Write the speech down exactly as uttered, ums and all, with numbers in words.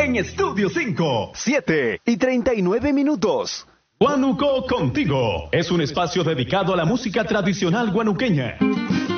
en Estudio cinco. siete y treinta y nueve minutos. Guanuco Contigo es un espacio dedicado a la música tradicional guanuqueña.